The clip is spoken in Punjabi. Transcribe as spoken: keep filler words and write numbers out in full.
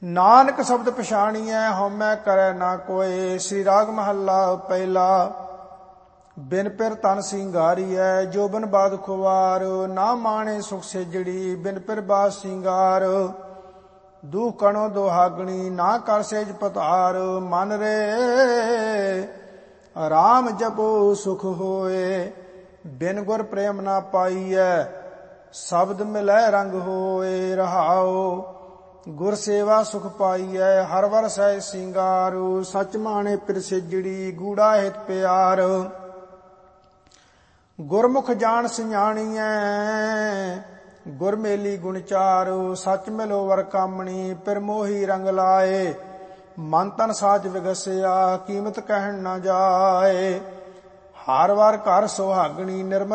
ਨਾਨਕ ਸ਼ਬਦ ਪਛਾਣੀਐ ਹਉਮੈ ਕਰੈ ਨਾ ਕੋਇ। ਸ੍ਰੀ ਰਾਗ ਮਹੱਲਾ ਪਹਿਲਾ। ਬਿਨ ਪਿਰ ਤਨ ਸਿੰਗਾਰੀਐ ਜੋਬਨ ਬਾਦ ਖੁਵਾਰ। ਨਾ ਮਾਣੇ ਸੁਖ ਸੇਜੜੀ ਬਿਨ ਪਿਰ ਬਾਦ ਸਿੰਗਾਰ। ਦੁਖ ਕਣੋ ਦੁਹਾਗਣੀ ਨਾ ਕਰ ਸੇਜ ਪਤਾਰ। ਮਨ ਰੇ ਰਾਮ ਜਪੋ ਸੁਖ ਹੋਏ। ਬਿਨ ਗੁਰ ਪ੍ਰੇਮ ਨਾ ਪਾਈਐ ਸ਼ਬਦ ਮਿਲੈ ਰੰਗ ਹੋਏ। ਰਹਾਉ ਗੁਰ ਸੇਵਾ ਸੁਖ ਪਾਈਐ ਹਰ ਵਰ ਸਹਿ ਸਿੰਗਾਰ। ਸਚ ਮਾਣੇ ਪਿਰ ਸੇਜੜੀ ਗੂੜਾ ਹਿਤ ਪਿਆਰ। ਗੁਰਮੁਖ ਜਾਣ ਸਿਆਣੀਐ ਗੁਰ ਮੇਲੀ ਗੁਣ ਚਾਰ। ਸਚ ਮਿਲੋ ਵਰ ਕਾਮਣੀ ਪਿਰ ਮੋਹੀ ਰੰਗ ਲਾਏ। ਮਨ ਤਨ ਸਾਜ ਵਿਗਸਿਆ ਕੀਮਤ ਕਹਿਣ ਨਾ ਜਾਏ। ਹਰ ਵਾਰ ਘਰ ਸੁਹਾਗਣੀ ਨਿਰਮਲ